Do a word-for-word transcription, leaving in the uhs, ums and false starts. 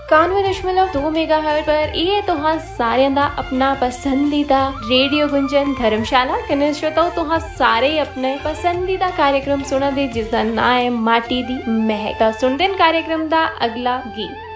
कानवे दशमलव दो मेगाहर्ट्ज पर ਇਹ ਤੁਹਾਂ ਸਾਰਿਆਂ ਦਾ ਆਪਣਾ ਪਸੰਦੀਦਾ ਰੇਡੀਓ ਗੁੰਜਨ ਧਰਮਸ਼ਾਲਾ ਕਨੇ श्रोताओ ਤੁਹਾਂ ਸਾਰੇ ਆਪਣੇ ਪਸੰਦੀਦਾ कार्यक्रम ਸੁਣਦੇ ਜਿਸ ਦਾ ਨਾਂ ਹੈ ਮਾਟੀ ਦੀ ਮਹਿਕ। ਸੁਣਦੇ ਹਨ कार्यक्रम ਦਾ ਅਗਲਾ ਗੀਤ।